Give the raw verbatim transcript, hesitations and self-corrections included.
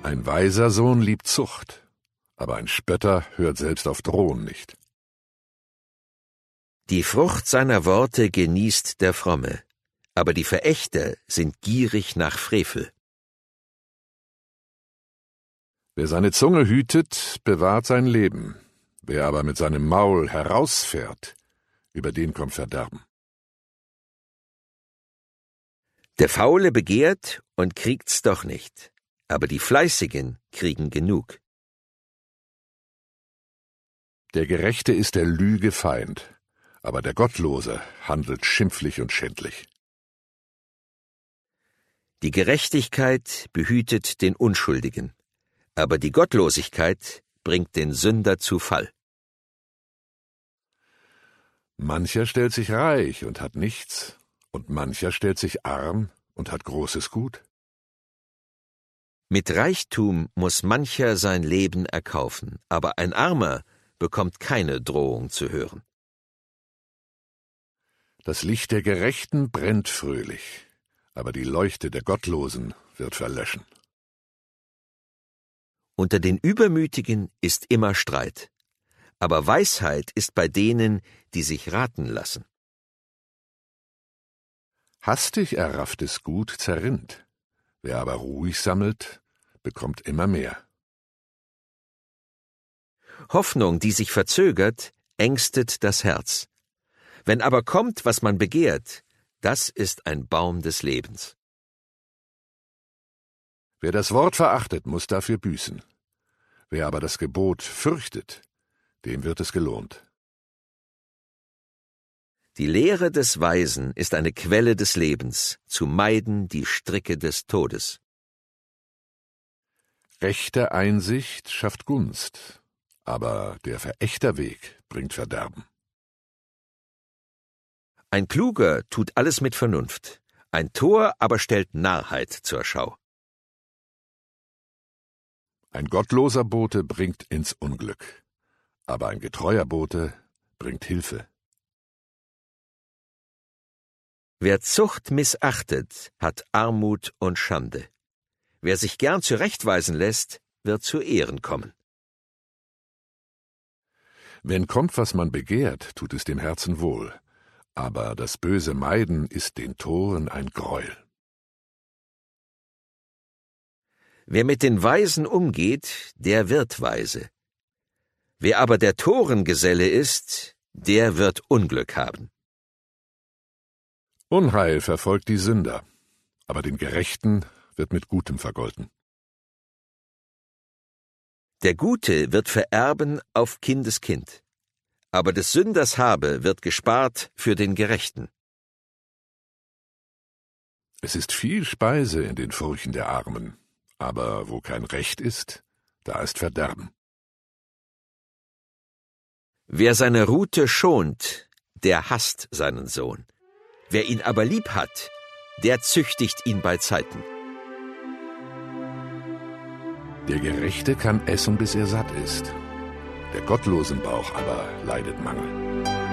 Ein weiser Sohn liebt Zucht, aber ein Spötter hört selbst auf Drohen nicht. Die Frucht seiner Worte genießt der Fromme, aber die Verächter sind gierig nach Frevel. Wer seine Zunge hütet, bewahrt sein Leben. Wer aber mit seinem Maul herausfährt, über den kommt Verderben. Der Faule begehrt und kriegt's doch nicht, aber die Fleißigen kriegen genug. Der Gerechte ist der Lüge Feind, aber der Gottlose handelt schimpflich und schändlich. Die Gerechtigkeit behütet den Unschuldigen, aber die Gottlosigkeit bringt den Sünder zu Fall. Mancher stellt sich reich und hat nichts, und mancher stellt sich arm und hat großes Gut. Mit Reichtum muss mancher sein Leben erkaufen, aber ein Armer bekommt keine Drohung zu hören. Das Licht der Gerechten brennt fröhlich, aber die Leuchte der Gottlosen wird verlöschen. Unter den Übermütigen ist immer Streit, aber Weisheit ist bei denen, die sich raten lassen. Hastig errafftes Gut zerrinnt, wer aber ruhig sammelt, bekommt immer mehr. Hoffnung, die sich verzögert, ängstet das Herz. Wenn aber kommt, was man begehrt, das ist ein Baum des Lebens. Wer das Wort verachtet, muss dafür büßen. Wer aber das Gebot fürchtet, dem wird es gelohnt. Die Lehre des Weisen ist eine Quelle des Lebens, zu meiden die Stricke des Todes. Rechte Einsicht schafft Gunst, aber der Verächterweg bringt Verderben. Ein Kluger tut alles mit Vernunft, ein Tor aber stellt Narrheit zur Schau. Ein gottloser Bote bringt ins Unglück, aber ein getreuer Bote bringt Hilfe. Wer Zucht missachtet, hat Armut und Schande. Wer sich gern zurechtweisen lässt, wird zu Ehren kommen. Wenn kommt, was man begehrt, tut es dem Herzen wohl, aber das böse Meiden ist den Toren ein Greuel. Wer mit den Weisen umgeht, der wird weise. Wer aber der Torengeselle ist, der wird Unglück haben. Unheil verfolgt die Sünder, aber den Gerechten wird mit Gutem vergolten. Der Gute wird vererben auf Kindeskind, aber des Sünders Habe wird gespart für den Gerechten. Es ist viel Speise in den Furchen der Armen, aber wo kein Recht ist, da ist Verderben. Wer seine Rute schont, der hasst seinen Sohn. Wer ihn aber lieb hat, der züchtigt ihn bei Zeiten. Der Gerechte kann essen, bis er satt ist. Der Gottlosenbauch aber leidet Mangel.